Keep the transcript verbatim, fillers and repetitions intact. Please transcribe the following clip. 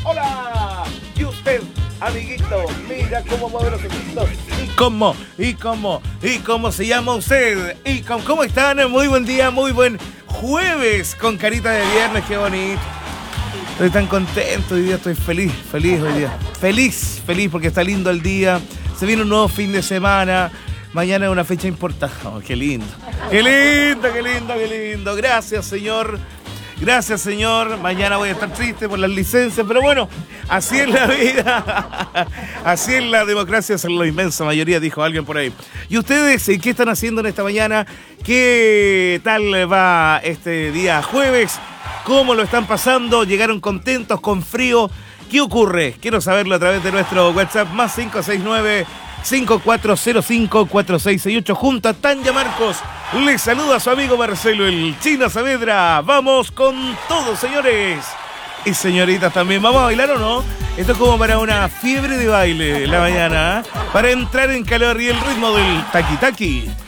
Hola. Y usted, amiguito, mira cómo mueve los ojitos. ¿Y cómo? ¿Y cómo? ¿Y cómo se llama usted? ¿Y cómo, cómo están? Muy buen día, muy buen jueves con carita de viernes, qué bonito. Estoy tan contento hoy día, estoy feliz, feliz hoy día. Feliz, feliz porque está lindo el día. Se viene un nuevo fin de semana. Mañana es una fecha importante. Oh, qué lindo. Qué lindo, qué lindo, qué lindo. Gracias, señor. Gracias, señor. Mañana voy a estar triste por las licencias, pero bueno, así es la vida. Así es la democracia, es la inmensa mayoría, dijo alguien por ahí. ¿Y ustedes qué están haciendo en esta mañana? ¿Qué tal va este día jueves? ¿Cómo lo están pasando? ¿Llegaron contentos, con frío? ¿Qué ocurre? Quiero saberlo a través de nuestro WhatsApp más cinco seis nueve, cinco cuatro cero cinco, cuatro seis seis ocho. Junto a Tanya Marcos, les saluda a su amigo Marcelo el Chino Saavedra. Vamos con todo, señores y señoritas también. ¿Vamos a bailar o no? Esto es como para una fiebre de baile en la mañana, ¿eh? Para entrar en calor y el ritmo del taqui taqui.